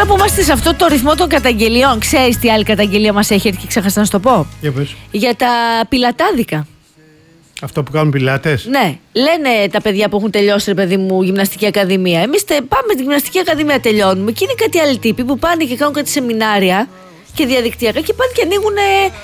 Τώρα που είμαστε σε αυτό το ρυθμό των καταγγελιών, ξέρεις τι άλλη καταγγελία μας έχει έρθει και ξέχασα να σου το πω? Για τα πιλατάδικα. Αυτό που κάνουν πιλάτες. Ναι, λένε τα παιδιά που έχουν τελειώσει, ρε παιδί μου, γυμναστική ακαδημία. Εμείς πάμε την γυμναστική ακαδημία, τελειώνουμε. Και είναι κάτι άλλοι τύποι που πάνε και κάνουν κάτι σεμινάρια και διαδικτυακά και πάνε και ανοίγουν.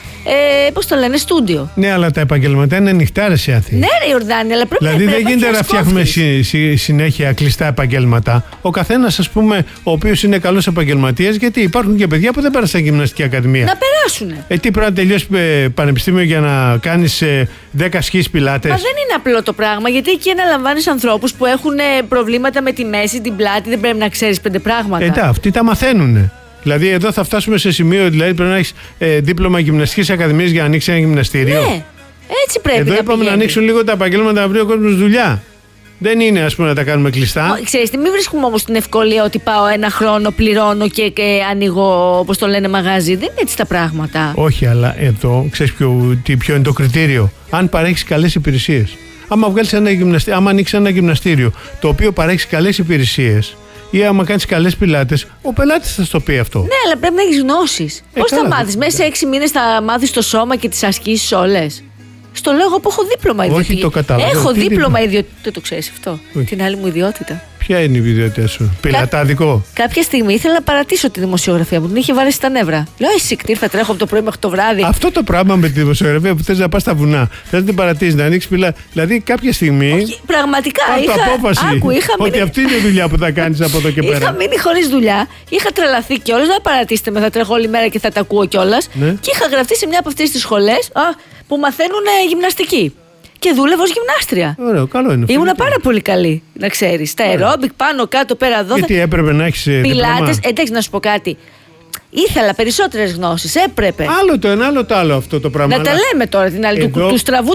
Πώς το λένε, στούντιο. Ναι, αλλά τα επαγγελματικά είναι ανοιχτά, ρε σε Αθήνα. Ναι, ρε Ιορδάνη, αλλά πρέπει δηλαδή να δεν γίνεται να φτιάχνουμε συνέχεια κλειστά επαγγέλματα. Ο καθένας, ας πούμε, ο οποίος είναι καλός επαγγελματίας, γιατί υπάρχουν και παιδιά που δεν πέρασαν γυμναστική ακαδημία. Να περάσουν. Τι πρέπει να τελειώσει πανεπιστήμιο για να κάνεις 10 σκis πιλάτες? Μα δεν είναι απλό το πράγμα, γιατί εκεί αναλαμβάνεις ανθρώπους που έχουν προβλήματα με τη μέση, την πλάτη, δεν πρέπει να ξέρεις 5 πράγματα. Αυτοί τα μαθαίνουνε. Δηλαδή, εδώ θα φτάσουμε σε σημείο, δηλαδή πρέπει να έχεις δίπλωμα γυμναστικής ακαδημίας για να ανοίξεις ένα γυμναστήριο. Ναι, έτσι πρέπει. Εδώ είπαμε να ανοίξουν λίγο τα επαγγέλματα, να βρει ο κόσμος δουλειά. Δεν είναι, ας πούμε, να τα κάνουμε κλειστά. Ξέρεις, μην βρίσκουμε όμως την ευκολία ότι πάω ένα χρόνο, πληρώνω και ανοίγω, όπως το λένε, μαγάζι. Δεν είναι έτσι τα πράγματα. Όχι, αλλά εδώ ξέρεις ποιο είναι το κριτήριο? Αν παρέχεις καλές υπηρεσίες. Άμα ανοίξεις ένα γυμναστήριο το οποίο παρέχει καλές υπηρεσίες, ή άμα κάνεις καλές πιλάτες, ο πελάτης θα στο πει αυτό. Ναι, αλλά πρέπει να έχεις γνώσεις. Πώς θα μάθεις? Μέσα σε 6 μήνες θα μάθεις το σώμα και τις ασκήσεις όλες? Στο λέω εγώ που έχω δίπλωμα ιδιότητα. Όχι, το κατάλαβα. Έχω δίπλωμα ιδιότητα. Δεν το ξέρεις αυτό? Όχι. Την άλλη μου ιδιότητα. Ποια είναι η ιδιότητα σου? Πιλατάδικο. Κάποια στιγμή ήθελα να παρατήσω τη δημοσιογραφία μου. Την είχε βαρέσει στα νεύρα. Λέω, εσύ κτήρ, τρέχω από το πρωί μέχρι το βράδυ. Αυτό το πράγμα με τη δημοσιογραφία που θες να πας στα βουνά, θες να την παρατήσεις, να ανοίξεις πιλάτη. Δηλαδή κάποια στιγμή. Όχι, πραγματικά είχα απόφαση. Ότι αυτή είναι η δουλειά που θα κάνεις από εδώ και πέρα. Είχα μείνει χωρίς δουλειά. Είχα τρελαθεί κιόλας. Δεν παρατήσετε με, θα τρέχω όλη μέρα και θα τα ακούω κιόλας. Ναι. Και είχα γραφτεί σε μια από αυτές τις σχολές που μαθαίνουν γυμναστική. Και δούλευα ως γυμνάστρια. Ωραίο, καλό είναι. Ήμουνα πάρα πολύ καλή, να ξέρεις. Τα αερόμπικ πάνω, κάτω, πέρα, εδώ. Γιατί έπρεπε να έχεις πιλάτες. Εντάξει, να σου πω κάτι. Ήθελα περισσότερες γνώσεις. Έπρεπε. Άλλο το ένα, άλλο το άλλο αυτό το πράγμα. Να τα λέμε τώρα την άλλη. Του στραβού